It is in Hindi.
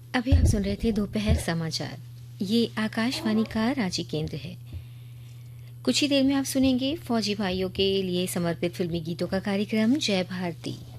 अभी आप सुन रहे थे दोपहर समाचार। ये आकाशवाणी का रांची केंद्र है। कुछ ही देर में आप सुनेंगे फौजी भाइयों के लिए समर्पित फिल्मी गीतों का कार्यक्रम जय भारती।